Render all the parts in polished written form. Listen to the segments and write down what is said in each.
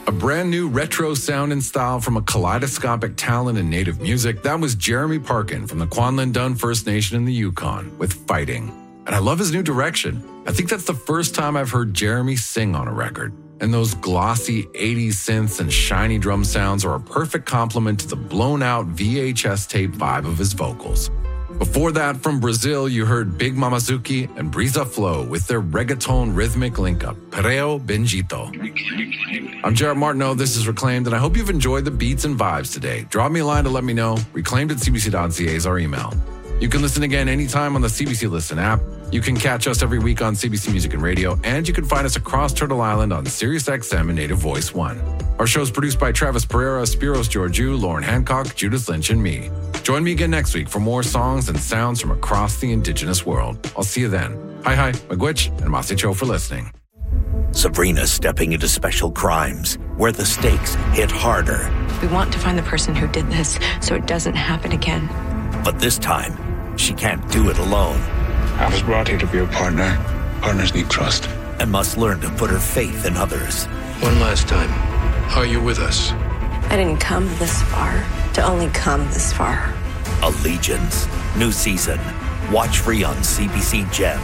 A brand new retro sound and style from a kaleidoscopic talent in native music, that was Jeremy Parkin from the Kwanlin Dun First Nation in the Yukon with Fighting. And I love his new direction. I think that's the first time I've heard Jeremy sing on a record. And those glossy 80s synths and shiny drum sounds are a perfect complement to the blown-out VHS tape vibe of his vocals. Before that, from Brazil, you heard Big Mamazuki and Brisa Flow with their reggaeton rhythmic link-up, Perreo Bendito. I'm Jared Martineau, this is Reclaimed, and I hope you've enjoyed the beats and vibes today. Drop me a line to let me know. reclaimed@cbc.ca is our email. You can listen again anytime on the CBC Listen app. You can catch us every week on CBC Music and Radio, and you can find us across Turtle Island on SiriusXM and Native Voice 1. Our show is produced by Travis Pereira, Spiros Georgiou, Lauren Hancock, Judith Lynch, and me. Join me again next week for more songs and sounds from across the Indigenous world. I'll see you then. Hi, Magwitch, and Masicho for listening. Sabrina's stepping into special crimes, where the stakes hit harder. We want to find the person who did this so it doesn't happen again. But this time, she can't do it alone. I was brought here to be a partner. Partners need trust. And must learn to put her faith in others. One last time, are you with us? I didn't come this far to only come this far. Allegiance. New season. Watch free on CBC Gem.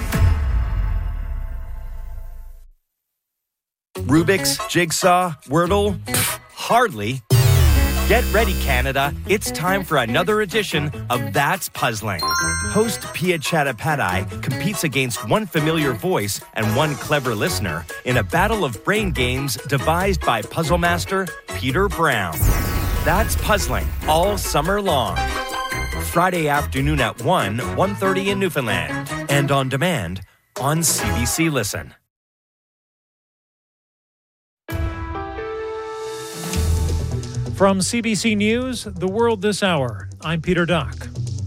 Rubik's, Jigsaw, Wordle? Hardly. Get ready, Canada. It's time for another edition of That's Puzzling. Host Pia Chattopadhyay competes against one familiar voice and one clever listener in a battle of brain games devised by puzzle master Peter Brown. That's Puzzling all summer long. Friday afternoon at 1:30 in Newfoundland. And on demand on CBC Listen. From CBC News, The World This Hour, I'm Peter Duck.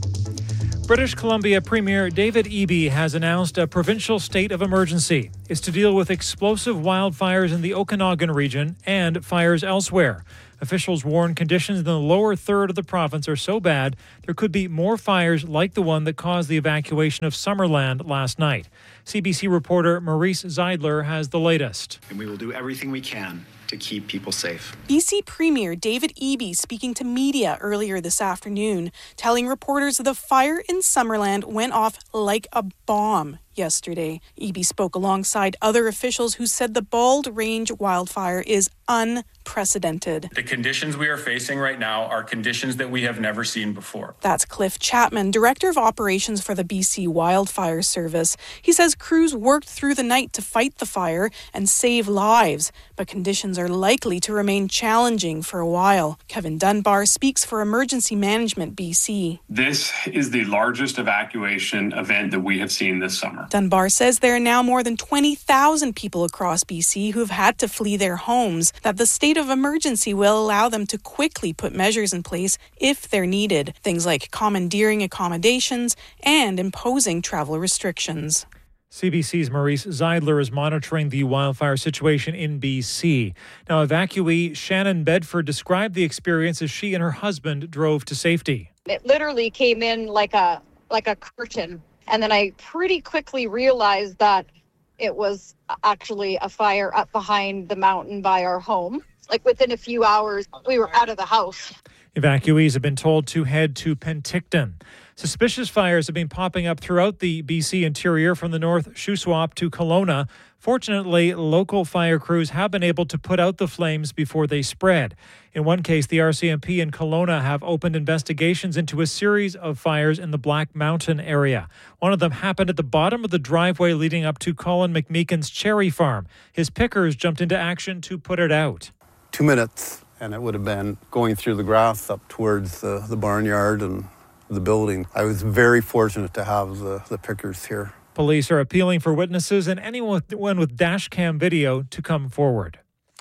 British Columbia Premier David Eby has announced a provincial state of emergency. It's to deal with explosive wildfires in the Okanagan region and fires elsewhere. Officials warn conditions in the lower third of the province are so bad there could be more fires like the one that caused the evacuation of Summerland last night. CBC reporter Maurice Zeidler has the latest. And we will do everything we can to keep people safe. BC Premier David Eby speaking to media earlier this afternoon, telling reporters the fire in Summerland went off like a bomb yesterday. Eby spoke alongside other officials who said the Bald Range wildfire is unprecedented. The conditions we are facing right now are conditions that we have never seen before. That's Cliff Chapman, Director of Operations for the BC Wildfire Service. He says crews worked through the night to fight the fire and save lives, but conditions are likely to remain challenging for a while. Kevin Dunbar speaks for Emergency Management BC. This is the largest evacuation event that we have seen this summer. Dunbar says there are now more than 20,000 people across BC who have had to flee their homes, that the state of emergency will allow them to quickly put measures in place if they're needed, things like commandeering accommodations and imposing travel restrictions. CBC's Maurice Zeidler is monitoring the wildfire situation in BC. Now, evacuee Shannon Bedford described the experience as she and her husband drove to safety. It literally came in like a curtain. And then I pretty quickly realized that it was actually a fire up behind the mountain by our home. Like within a few hours, we were out of the house. Evacuees have been told to head to Penticton. Suspicious fires have been popping up throughout the BC interior from the North Shuswap to Kelowna. Fortunately, local fire crews have been able to put out the flames before they spread. In one case, the RCMP in Kelowna have opened investigations into a series of fires in the Black Mountain area. One of them happened at the bottom of the driveway leading up to Colin McMeekin's cherry farm. His pickers jumped into action to put it out. 2 minutes, and it would have been going through the grass up towards the barnyard and the building. I was very fortunate to have the pickers here. Police are appealing for witnesses and anyone with dash cam video to come forward.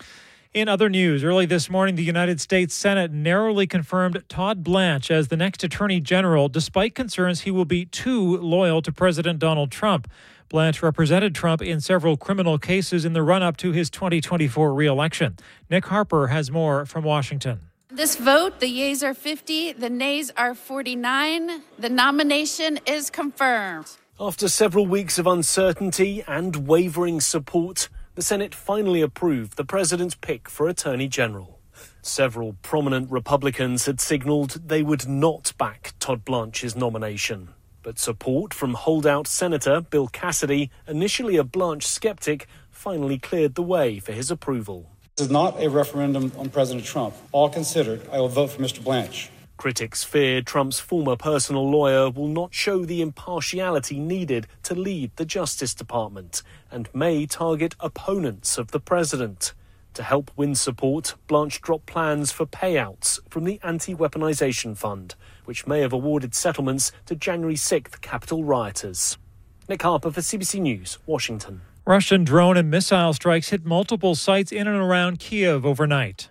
In other news, early this morning, the United States Senate narrowly confirmed Todd Blanche as the next Attorney General, despite concerns he will be too loyal to President Donald Trump. Blanche represented Trump in several criminal cases in the run-up to his 2024 re-election. Nick Harper has more from Washington. This vote, the yeas are 50, the nays are 49. The nomination is confirmed. After several weeks of uncertainty and wavering support, the Senate finally approved the president's pick for Attorney General. Several prominent Republicans had signalled they would not back Todd Blanche's nomination. But support from holdout Senator Bill Cassidy, initially a Blanche skeptic, finally cleared the way for his approval. This is not a referendum on President Trump. All considered, I will vote for Mr. Blanche. Critics fear Trump's former personal lawyer will not show the impartiality needed to lead the Justice Department and may target opponents of the president. To help win support, Blanche dropped plans for payouts from the Anti-Weaponization Fund, which may have awarded settlements to January 6th Capitol rioters. Nick Harper for CBC News, Washington. Russian drone and missile strikes hit multiple sites in and around Kiev overnight.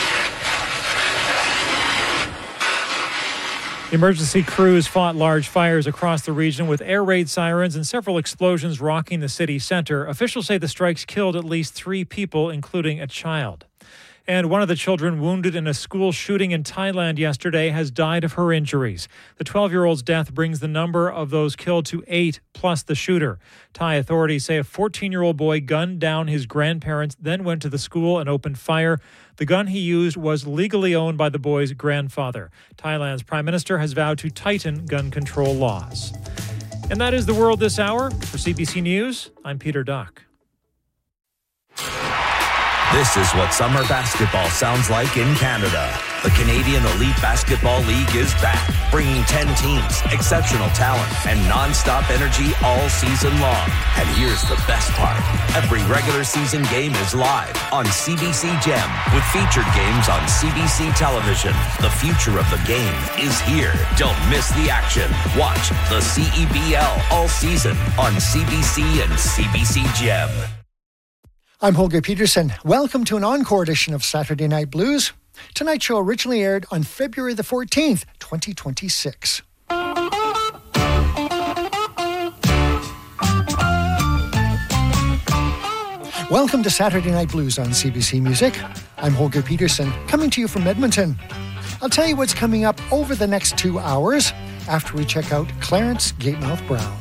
Emergency crews fought large fires across the region with air raid sirens and several explosions rocking the city center. Officials say the strikes killed at least 3 people, including a child. And one of the children wounded in a school shooting in Thailand yesterday has died of her injuries. The 12-year-old's death brings the number of those killed to 8, plus the shooter. Thai authorities say a 14-year-old boy gunned down his grandparents, then went to the school and opened fire. The gun he used was legally owned by the boy's grandfather. Thailand's prime minister has vowed to tighten gun control laws. And that is The World This Hour. For CBC News, I'm Peter Duck. This is what summer basketball sounds like in Canada. The Canadian Elite Basketball League is back, bringing 10 teams, exceptional talent, and non-stop energy all season long. And here's the best part. Every regular season game is live on CBC Gem with featured games on CBC television. The future of the game is here. Don't miss the action. Watch the CEBL all season on CBC and CBC Gem. I'm Holger Peterson. Welcome to an encore edition of Saturday Night Blues. Tonight's show originally aired on February the 14th, 2026. Welcome to Saturday Night Blues on CBC Music. I'm Holger Peterson, coming to you from Edmonton. I'll tell you what's coming up over the next 2 hours after we check out Clarence Gatemouth Brown.